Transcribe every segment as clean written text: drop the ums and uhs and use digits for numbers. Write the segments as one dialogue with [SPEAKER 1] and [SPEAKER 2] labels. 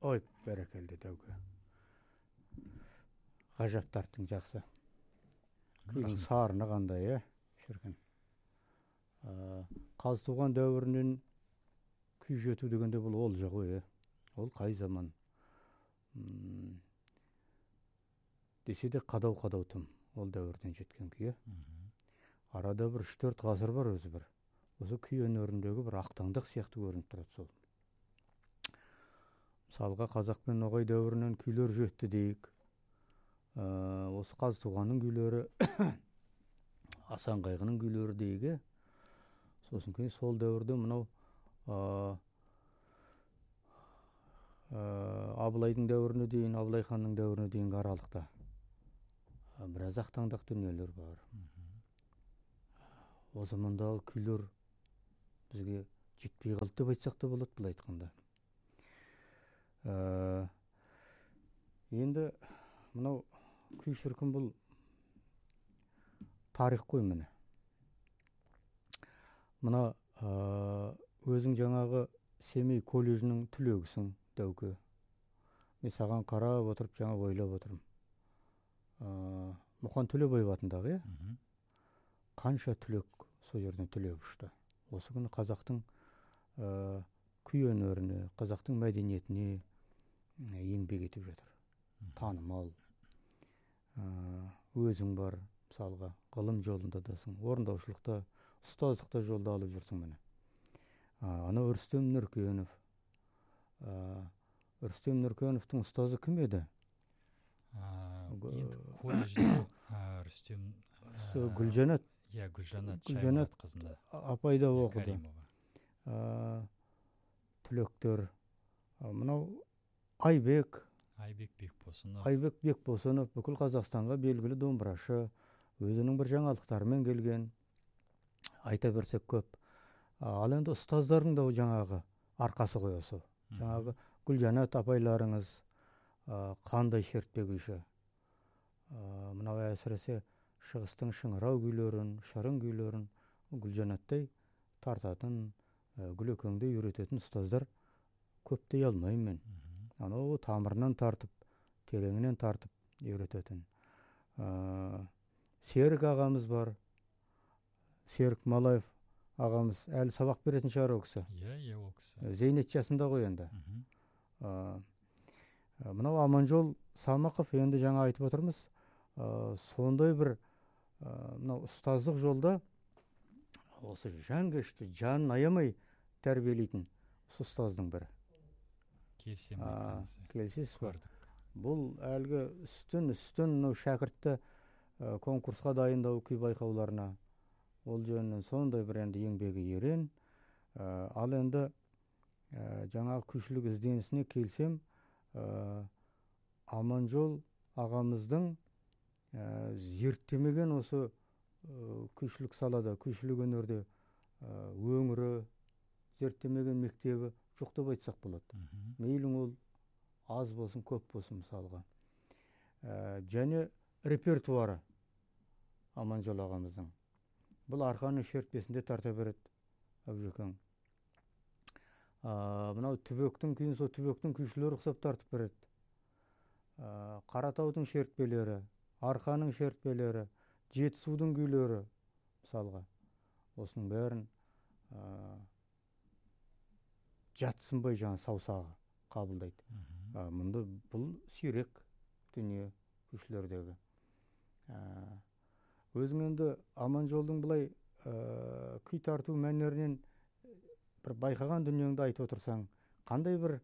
[SPEAKER 1] Ой, бәрекелді тәуке. Ғажап тарттың, жақсы. Күйдің сарыны қандай, шіркін. Қазтуған дәуірінен күй жету дегенде бұл олжа ғой, ол қай заман. Десе де қадау тым ол дәуірден жеткен күй. Арада бір 3-4 ғасыр бар өзі бір. Осы күй өнеріндегі бір ақтаңдық сияқты көрініп тұрады сол. Мысалға қазақ пен ноғай дәуірінен күйлер жетті дейік. Осы Қазтуғанның күйлері, Асан Қайғының күйлері дейік. Сосын кейін сол дәуірде мынау Абылайдың дәуіріне дейін, Абылай ханның дәуіріне дейінгі аралықта біраз ақтаңдақ дүниелер бар. О замандағы күйлер бізге жетпей қалды деп айтсақ та болады, бұл айтқанда. Енді мынау күй шіркін бұл тарих қой міне. Мына өзің жаңағы Семей колледжінің түлегісің, Дәуке. Мен саған қарап отырып, жаңа ойлап отырмын. Мұқан Төлебаев атындағы, қанша түлек сол жерден түлеп ұшты. Осы күні қазақтың күй өнеріне, қазақтың мәдениетіне еңбек етіп жатыр. Танымал. Өзің бар, мысалға, ғылым жолында дасың, орындаушылықта, ұстаздықта жолда алып жүрсің міне. Ана Рүстем Нұркенов. Рүстем Нұркеновтың ұстазы кім еді?
[SPEAKER 2] Енді колледжде Рүстем
[SPEAKER 1] Гүлжанат.
[SPEAKER 2] Гүлжанат Шайбат қызында.
[SPEAKER 1] Апайда оқыды. Түлектер. Мынау Айбек Бекбосынов бүкіл Қазақстанға белгілі домбырашы, өзінің бір жаңалықтарымен келген, айта берсек көп. Ал енді ұстаздардың да жаңағы арқасы ғой осы. Жаңағы Гүлжанат апайларыңыз қандай шертпе күйші. Мынау әсіресе шығыстың шыңырау күйлерін, шырын күйлерін Гүлжанаттай тартатын, Гүлекеңдей үйрететін ұстаздар көп дей алмаймын мен. Анау тамырынан тартып, тереңінен тартып үйрететін. Серік ағамыз бар. Серік Малаев ағамыз әлі сабақ беретін шығар ол кісі.
[SPEAKER 2] Ол кісі.
[SPEAKER 1] Зейнет жасында ғой енді. Мынау Аманжол Самақов, енді жаңа айтып отырмыз. Сондай бір мынау ұстаздық жолда осы жанкешті, жанын аямай тәрбиелейтін ұстаздың бірі. Келсесіз бар. Бұл әлгі үстін шәкіртті конкурсқа дайындау күй байқауларына ол жөнінен сондай бір енді еңбегі ерен. Ал енді жаңағы күйшілік ізденісіне келсем, Аманжол ағамыздың зерттемеген осы күйшілік салада, күйшілік өнерде өңірі, зерттемеген мектебі жоқ деп айтсақ болады. Мейлің ол аз болсын, көп болсын мысалға. Және репертуары Аманжол ағамыздың. Бұл арқаның шертпесінде тарта береді, Әбжекең. Мынау түбектің күйін, сол түбектің күйшілері ұқсап тартып береді. Қаратаудың шертпелері, арқаның шертпелері, Жетісудың күйлері мысалға. Осының бәрін жатсынбай жаңа саусағы қабылдайды. Мұнда бұл сирек дүние күйшілердегі. Өзің енді Аманжолдың бұлай күй тарту мәнерінен бір байқаған дүниеңді айтып отырсаң, қандай бір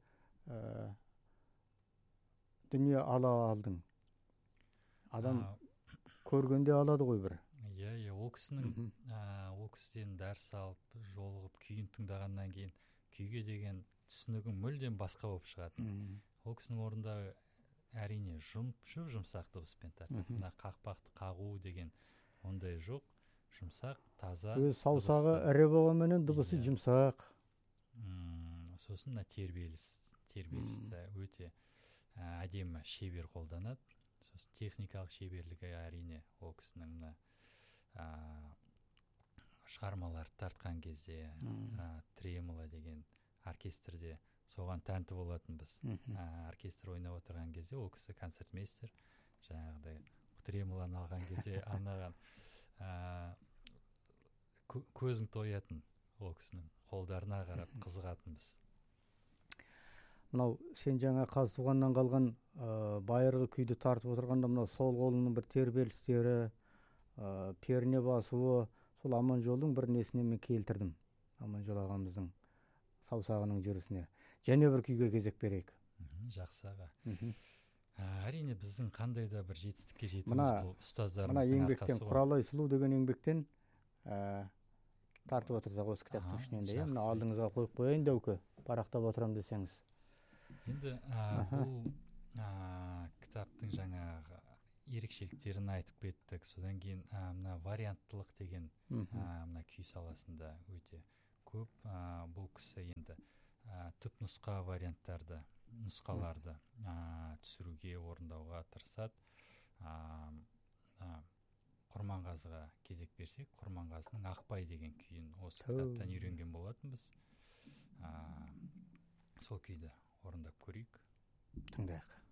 [SPEAKER 1] дүние ала алдың? Адам көргенде алады ғой бір.
[SPEAKER 2] Ол кісіден дәріс алып, жолығып, күйін тыңдағаннан кейін күйге деген түсінігім мүлдем басқа болып шығады. Ол кісінің орында әрине жұмсақ дыбыспен тартады. Мына қақпақты қағу деген ондай жоқ. Жұмсақ, таза.
[SPEAKER 1] Саусағы ірі болғанменен дыбысы жұмсақ.
[SPEAKER 2] Сосын тербелісті өте әдемі шебер қолданады. Сосын техникалық шеберлігі әрине ол кісінің шығармаларды тартқан кезде тремоло деген оркестрде соған тәнті болатынбыз. Оркестр ойнап отырған кезде ол кісі концертмейстер, жаңағыдай тремоланы алған кезде анаған көзің тоятын, ол кісінің қолдарына қарап қызығатынбыз.
[SPEAKER 1] Мынау сен жаңа Қазтуғаннан қалған байырғы күйді тартып отырғанда, мынау сол қолының бір тербелістері, перне басуы, сол Аманжолдың бір несіне мен келтірдім. Аманжол ағамыздың саусағының жүрісіне. Және бір күйге кезек берейік.
[SPEAKER 2] Жақсы аға. Әрине біздің қандай да бір жетістікке жетуіміз бұл ұстаздарымыздың арқасы.
[SPEAKER 1] Мына еңбектен, Құралай сұлу деген еңбектен тартып отырсақ осы кітаптың ішінен де. Мына алдыңызға қойып қояйын дәуке, парақтап отырам десеңіз.
[SPEAKER 2] Енді бұл кітаптың жаңағы ерекшеліктерін айтып кеттік. Содан кейін мына варианттылық деген мына күй саласында өте көп. Бұл кісі енді түпнұсқа варианттарды, нұсқаларды түсіруге, орындауға тырысады. Құрманғазыға кезек берсек, Құрманғазының Ақбай деген күйін осы кітаптан үйренген болатынбыз. Сол күйді орындап көрейік.
[SPEAKER 1] Тыңдайық.